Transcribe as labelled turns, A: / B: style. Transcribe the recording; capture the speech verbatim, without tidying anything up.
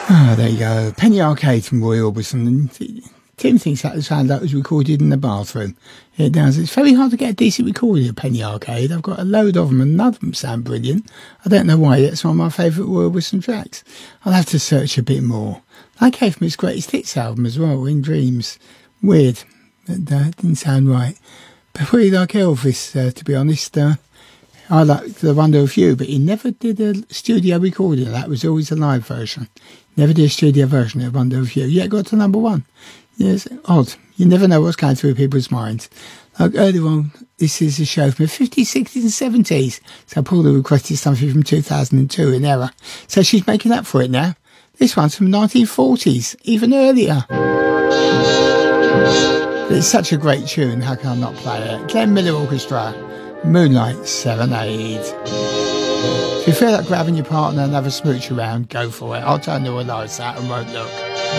A: Ah, there you go. Penny Arcade from Roy Orbison. Tim thinks that sound like it was recorded in the bathroom. It does. It's very hard to get a decent recording of Penny Arcade. I've got a load of them and none of them sound brilliant. I don't know why. That's one of my favourite Roy Orbison tracks. I'll have to search a bit more. I gave him his Greatest Hits album as well, In Dreams. Weird. That uh, didn't sound right. But pretty like Elvis, uh, to be honest. Uh, I like The Wonder of You, but he never did a studio recording. That was always a live version. Never did a studio version of Wonder of You. Yet got to number one. Yes, odd. You never know what's going through people's minds. Like earlier on, this is a show from the fifties, sixties and seventies. So Paula requested something from two thousand two in error. So she's making up for it now. This one's from nineteen forties, even earlier. But it's such a great tune, how can I not play it? Glenn Miller Orchestra, Moonlight Serenade. If you feel like grabbing your partner and have a smooch around, go for it. I'll turn the lights out and won't look.